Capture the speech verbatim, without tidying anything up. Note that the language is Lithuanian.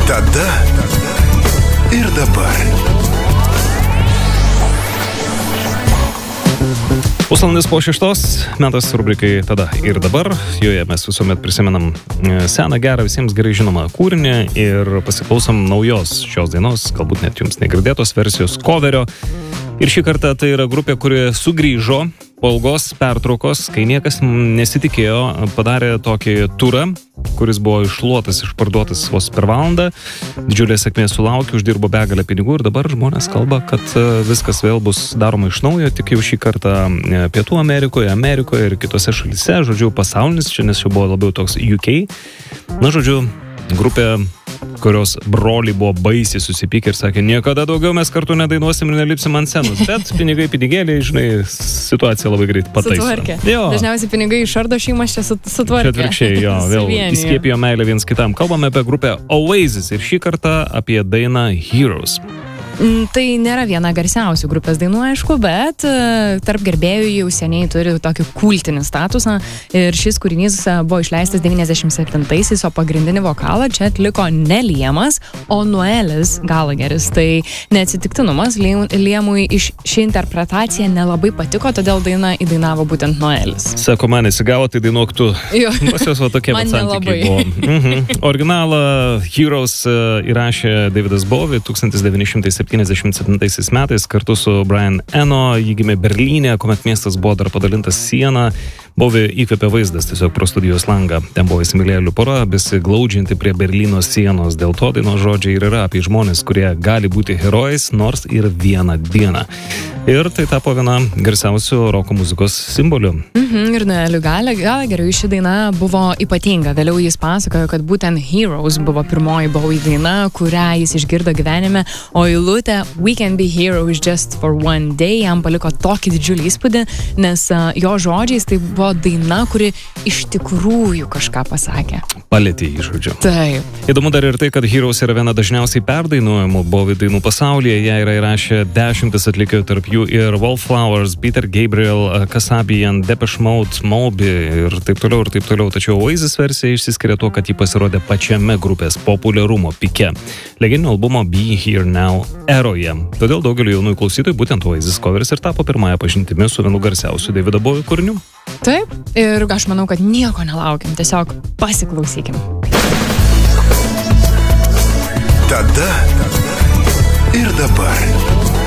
Tada ir dabar. Pusvalandis po šeštos, metas rubrikai Tada ir dabar. Joje mes visuomet prisimenam seną, gerą, visiems gerai žinomą kūrinį ir pasiklausom naujos šios dainos, galbūt net jums negirdėtos versijos coverio. Ir šį kartą tai yra grupė, kuri sugrįžo po ilgos pertraukos, kai niekas nesitikėjo, padarė tokį turą, kuris buvo iššluotas, išparduotas vos per valandą. Didžiulė sėkmė sulaukė, uždirbo begalę pinigų ir dabar žmonės kalba, kad viskas vėl bus daroma iš naujo, tik jau šį kartą Pietų Amerikoje, Amerikoje ir kitose šalyse, žodžiu, pasaulinis, čia nes jau buvo labiau toks U K. Na, žodžiu, grupė, kurios broliai buvo baisiai susipykę ir sakė, niekada daugiau mes kartu nedainuosim ir nelipsim ant scenos. Bet pinigai pinigėliai, žinai, situacija labai greit pataiso. Sutvarkė. Jo. Dažniausiai pinigai išardo šeimas, čia sutvarkė. Čia atvirkščiai, jo, vėl įskiepijo meilę viens kitam. Kalbame apie grupę Oasis ir šį kartą apie dainą Heroes. Tai nėra viena garsiausių grupės dainų, aišku, bet tarp gerbėjų jau seniai turi tokį kultinį statusą ir šis kūrinys buvo išleistas devyniasdešimt septintaisiais, o pagrindinį vokalą čia atliko ne Liemas, o Noelis Gallagheris. Tai neatsitiktinumas, Liemui iš ši interpretacija nelabai patiko, todėl dainą įdainavo būtent Noelis. Sako, man įsigavo, tai dainuok tu. Pas jos va tokie va santykiai buvo. Mhm. Originalą Heroes įrašė Davidas Bowie tūkstantis devyni šimtai septyniasdešimt septintaisiais metais kartu su Brian Eno. Jį gimė Berlyne, kuomet miestas buvo dar padalintas siena. Bowie įkvėpė vaizdas tiesiog pro studijos langą. Ten buvo įsimylėjėlių pora, besiglaudžianti prie Berlyno sienos. Dėl to dainos žodžiai ir yra apie žmonės, kurie gali būti herojais, nors ir vieną dieną. Ir tai tapo viena garsiausių roko muzikos simbolių. Mhm, ir Noeliui Gallagheriui ši daina buvo ypatinga. Vėliau jis pasakojo, kad būtent Heroes buvo pirmoji Bowie daina, kurią jis išgirdo gyvenime, o eilutė We can be heroes just for one day jam paliko tokį didžiulį įspūdį, nes uh, jo žodžiais tai buvo daina, kuri iš tikrųjų kažką pasakė. Palėtė jį, žodžiu. Taip. Įdomu dar ir tai, kad Heroes yra viena dažniausiai perdainuojamų Bowie dainų pasaulyje. Ją yra įrašę dešimtis atlikėjų, tarp jų ir Wallflowers, Peter Gabriel, Kasabian, Depeche Mode, Moby ir taip toliau ir taip toliau. Tačiau Oasis versija išsiskiria tuo, kad ji pasirodė pačiame grupės populiarumo pike. Legendinio albumo Be Here Now eroje. Todėl daugeliu jaunųjų klausytojų būtent Oasis coveris ir tapo pirmąją pažintimi su vienu garsiausių Davido Bowie kūriniu. Taip, ir aš manau, kad nieko nelaukim, tiesiog pasiklausykim. Tada ir dabar.